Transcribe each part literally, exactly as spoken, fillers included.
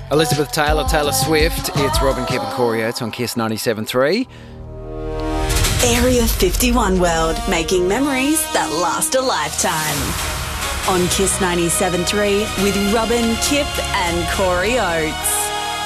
Elizabeth Taylor, Taylor Swift. It's Robin, Kip and Corey Oates on Kiss ninety-seven point three. Area fifty-one World, making memories that last a lifetime. On Kiss ninety-seven point three with Robin, Kip and Corey Oates.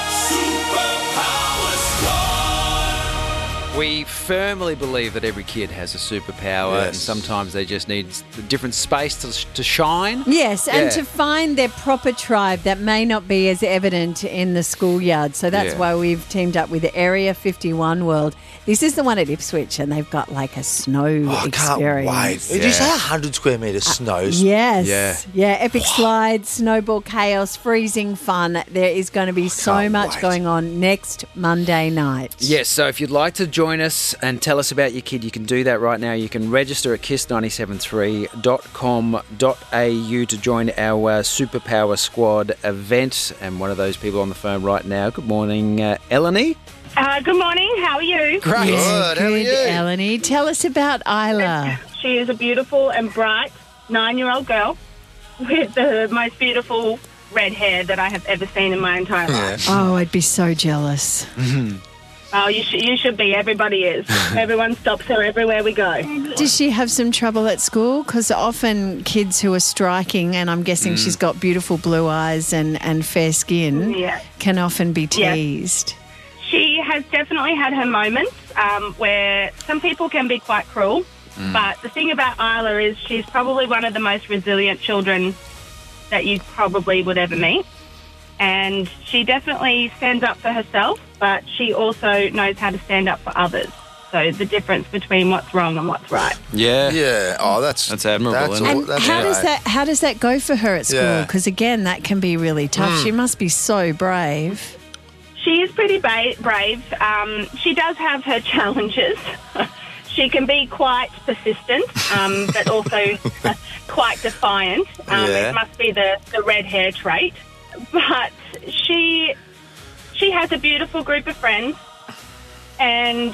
We firmly believe that every kid has a superpower, Yes. and sometimes they just need a different space to, to shine. Yes, and Yeah. to find their proper tribe that may not be as evident in the schoolyard. So that's Yeah. why we've teamed up with the Area fifty-one World. This is the one at Ipswich, and they've got like a snow Oh, I can't experience. wait. Did you say one hundred square metre snows? Yes. Yeah. Yeah. Epic slides, snowball chaos, freezing fun. There is going to be so can't much wait. going on next Monday night. Yes, so if you'd like to join us and tell us about your kid, you can do that right now. You can register at kiss nine seven three dot com dot a u to join our uh, Superpower Squad event. And one of those people on the phone right now. Good morning, uh, Eleni. Uh, good morning. How are you? Great. Good, how are Good, you? Eleni. Tell us about Isla. She is a beautiful and bright nine-year-old girl with the most beautiful red hair that I have ever seen in my entire life. Oh, I'd be so jealous. Oh, you, sh- you should be. Everybody is. Everyone stops her everywhere we go. Does she have some trouble at school? Because often kids who are striking, and I'm guessing she's got beautiful blue eyes and, and fair skin, Yeah. can often be Yeah. teased. She has definitely had her moments um, where some people can be quite cruel. But the thing about Isla is she's probably one of the most resilient children that you probably would ever meet. And she definitely stands up for herself, but she also knows how to stand up for others. So the difference between what's wrong and what's right. Yeah. Yeah. Oh, that's That's admirable, That's isn't it? all, And that's how does right. that how does that go for her at school? Yeah. Because again, that can be really tough. She must be so brave. She is pretty ba- brave. Um, she does have her challenges. She can be quite persistent, um, but also quite defiant. Um, Yeah. It must be the, the red hair trait. But she she has a beautiful group of friends, and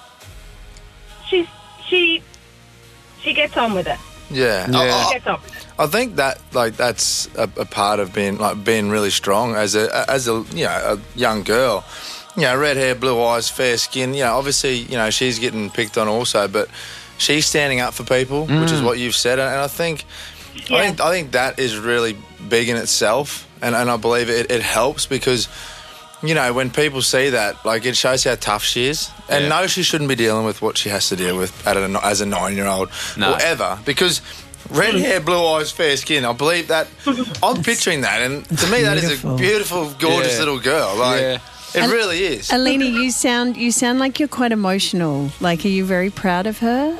she's she she gets on with it. Yeah. Yeah. I, She I, gets on with it. I think that like that's a, a part of being like being really strong as a as a you know a young girl. You know, red hair, blue eyes, fair skin. You know, obviously, you know, she's getting picked on also, but she's standing up for people, which is what you've said, and I think, I Yeah. think, I think that is really big in itself, and, and I believe it, it helps because, you know, when people see that, like, it shows how tough she is, and Yeah. no, she shouldn't be dealing with what she has to deal with at a, as a nine-year-old No. or ever, because. Red hair, blue eyes, fair skin. I believe that. I'm picturing that, and to me, that is Beautiful. a beautiful, gorgeous Yeah. little girl. Like, Yeah. it And- really is. Alina, you sound you sound like you're quite emotional. Like, are you very proud of her?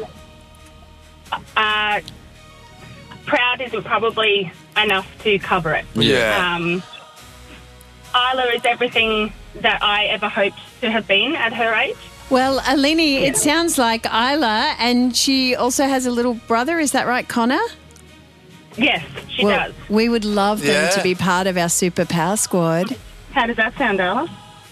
Uh, proud isn't probably enough to cover it. Yeah. Um, Isla is everything that I ever hoped to have been at her age. Well, Alini, it sounds like Isla, and she also has a little brother. Is that right, Connor? Yes, she Well, does. we would love them Yeah. to be part of our Superpower Squad. How does that sound, Isla?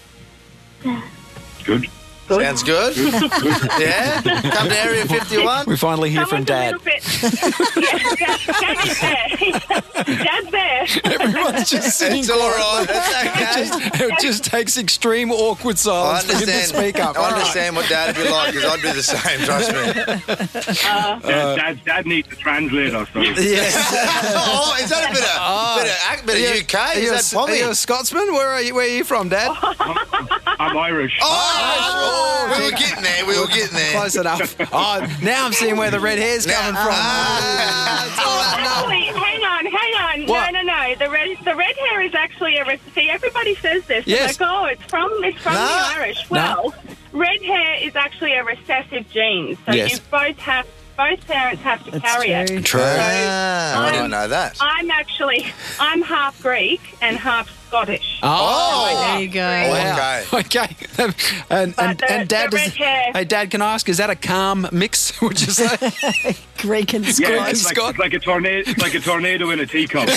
Good. Sounds good. Yeah. Come to Area fifty-one. We finally hear from Someone's a Dad. little bit... yeah, Dad, Dad is there. Dad's there. Everyone's just sitting It's all right. It's okay. It just takes extreme awkward I silence for him to understand. speak up. I understand what Dad would be like because I'd be the same. Trust me. Dad, Dad, Dad needs a translator, so. Yes. oh, is that a bit of, bit of, act- bit of U K? Are you, Is that a, are Pommy? you a Scotsman? Where are you? Where are you from, Dad? I'm Irish. Oh, we were getting there. We were getting there. Close enough. Oh, now I'm seeing where the red hair's Now- coming from. Ah, it's all right. Actually, hang on, hang on. What? No, no, no. The red, the red hair is actually a recipe. Everybody says this. Yes. They're like, oh, it's from, it's from No. the Irish. Well, red hair is actually a recessive gene. So Yes. you both have, both parents have to That's carry true. it. True. Ah, I didn't I'm- know that. I'm actually, I'm half Greek and half Scottish. Oh. There you go. Wow. Okay. and, But and, the- and Dad, the does, red hair- hey, Dad, can I ask, is that a calm mix, would you say? Greek and Yeah, Scottish. it's like, Scott. it's like a tornado. It's like a tornado in a teacup.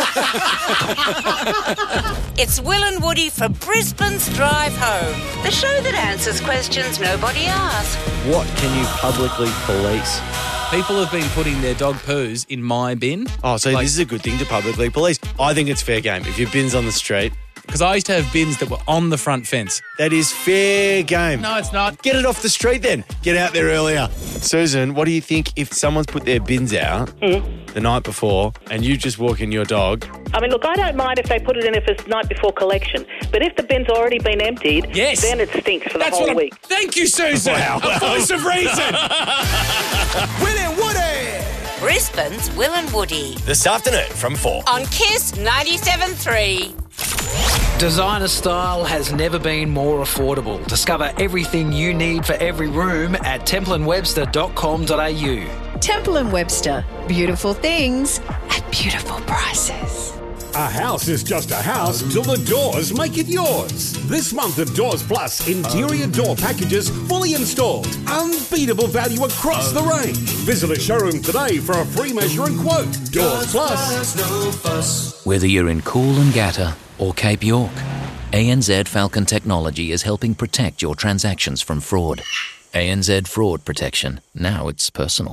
It's Will and Woody for Brisbane's Drive Home, the show that answers questions nobody asked. What can you publicly police? People have been putting their dog poos in my bin. Oh, so Like- this is a good thing to publicly police. I think it's fair game. If your bin's on the street, because I used to have bins that were on the front fence. That is fair game. No, it's not. Get it off the street then. Get out there earlier. Susan, what do you think if someone's put their bins out Mm. the night before and you just walk in your dog? I mean, look, I don't mind if they put it in if it's night before collection, but if the bin's already been emptied, Yes. then it stinks for the That's whole what I'm- week. Thank you, Susan. Wow. A voice of reason. Will and Woody. Brisbane's Will and Woody This afternoon from four. on Kiss ninety-seven three. Designer style has never been more affordable. Discover everything you need for every room at temple and webster dot com dot a u. Temple and Webster. Beautiful things at beautiful prices. A house is just a house till the doors make it yours. This month of Doors Plus, interior door packages fully installed. Unbeatable value across the range. Visit a showroom today for a free measure and quote. Doors Plus. Whether you're in Coolangatta or Cape York, A N Z Falcon Technology is helping protect your transactions from fraud. A N Z Fraud Protection. Now it's personal.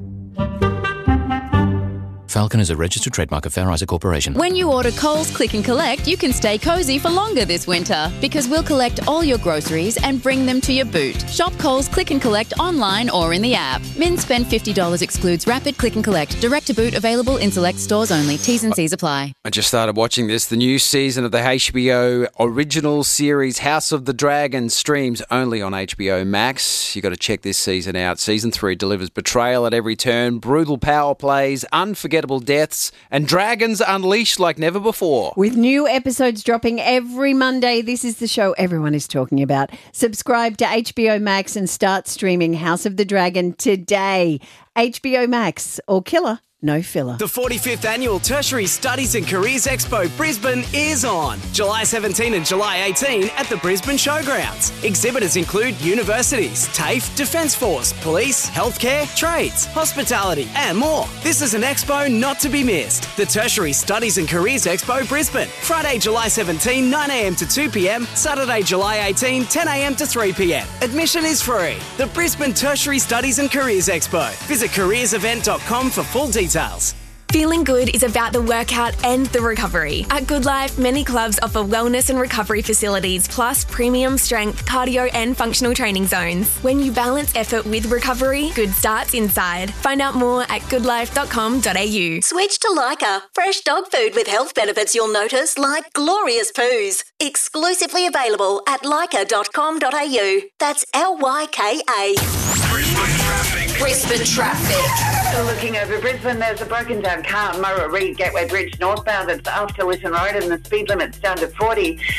Falcon is a registered trademark of Fair Isaac Corporation. When you order Coles Click and Collect, you can stay cosy for longer this winter because we'll collect all your groceries and bring them to your boot. Shop Coles Click and Collect online or in the app. Min spend fifty dollars excludes rapid click and collect. Direct to boot available in select stores only. T's and C's apply. I just started watching this. The new season of the H B O original series House of the Dragon streams only on H B O Max. You got to check this season out. Season three delivers betrayal at every turn, brutal power plays, unforgettable deaths, and dragons unleashed like never before. With new episodes dropping every Monday, this is the show everyone is talking about. Subscribe to H B O Max and start streaming House of the Dragon today. H B O Max, or killer, no filler. The forty-fifth Annual Tertiary Studies and Careers Expo Brisbane is on July seventeenth and July eighteenth at the Brisbane Showgrounds. Exhibitors include universities, TAFE, Defence Force, police, healthcare, trades, hospitality and more. This is an expo not to be missed. The Tertiary Studies and Careers Expo Brisbane. Friday, July seventeenth, nine a m to two p m. Saturday, July eighteenth, ten a m to three p m. Admission is free. The Brisbane Tertiary Studies and Careers Expo. Visit careers event dot com for full details. Details. Feeling good is about the workout and the recovery. At Good Life, many clubs offer wellness and recovery facilities, plus premium strength, cardio and functional training zones. When you balance effort with recovery, good starts inside. Find out more at good life dot com dot a u. Switch to Lyca. Fresh dog food with health benefits you'll notice, like glorious poos. Exclusively available at lyca dot com dot a u. That's L Y K A. Brisbane traffic. Looking over Brisbane, there's a broken down car on Murray Reid Gateway Bridge northbound. It's after Lytton Road and the speed limit's down to forty.